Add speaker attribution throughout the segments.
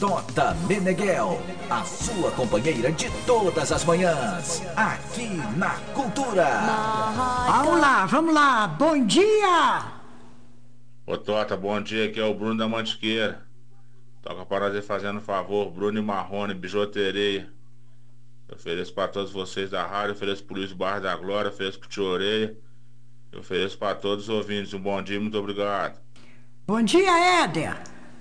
Speaker 1: Tota Meneghel, a sua companheira de todas as manhãs, aqui na Cultura.
Speaker 2: Vamos lá, bom dia!
Speaker 3: Ô Tota, bom dia, aqui é o Bruno da Mantiqueira. Toca para nós aí fazendo um favor, Bruno e Marrone, bijuteria. Eu ofereço para todos vocês da rádio, ofereço pro Luiz Barra da Glória, ofereço pro Tio Orelha. Eu ofereço para todos os ouvintes um bom dia, muito obrigado.
Speaker 2: Bom dia, Éder!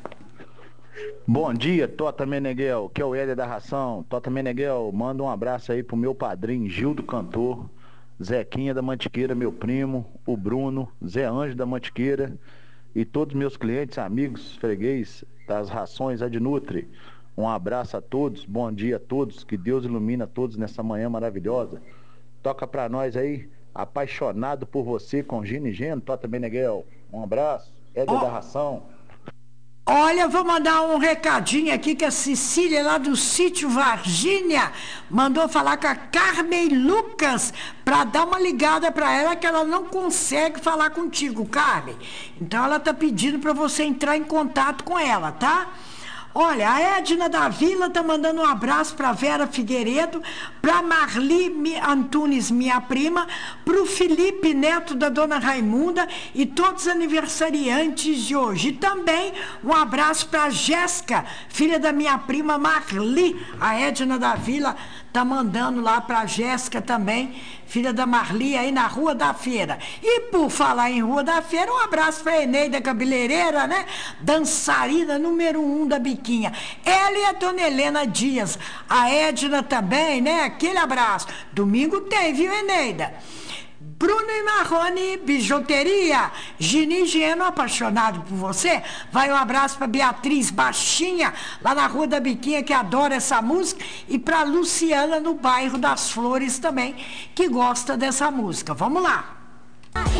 Speaker 4: Bom dia, Tota Meneghel, que é o Éder da Ração. Tota Meneghel, manda um abraço aí pro meu padrinho Gil do Cantor, Zequinha da Mantiqueira, meu primo, o Bruno, Zé Anjo da Mantiqueira e todos meus clientes, amigos, freguês das rações Adnutri. Um abraço a todos, bom dia a todos, que Deus ilumina a todos nessa manhã maravilhosa. Toca pra nós aí, Apaixonado por Você, com Gino e Geno, Tota Meneghel. Um abraço, Éder da Ração.
Speaker 2: Olha, vou mandar um recadinho aqui que a Cecília, lá do sítio Varginha, mandou falar com a Carmen Lucas para dar uma ligada para ela, que ela não consegue falar contigo, Carmen. Então ela tá pedindo para você entrar em contato com ela, tá? Olha, a Edna da Vila tá mandando um abraço para Vera Figueiredo, para Marli Antunes, minha prima, para o Felipe Neto da Dona Raimunda e todos os aniversariantes de hoje. E também um abraço para Jéssica, filha da minha prima Marli. A Edna da Vila tá mandando lá para Jéssica também, filha da Marli, aí na Rua da Feira. E por falar em Rua da Feira, um abraço para Eneida Cabeleireira, né? Dançarina número 1 da Biquinha. Ela e a Dona Helena Dias. A Edna também, né? Aquele abraço. Domingo tem, viu, Eneida? Bruno e Marrone, bijuteria. Gini Geno, apaixonado por você. Vai um abraço para Beatriz Baixinha, lá na Rua da Biquinha, que adora essa música. E para Luciana, no bairro das Flores também, que gosta dessa música. Vamos lá.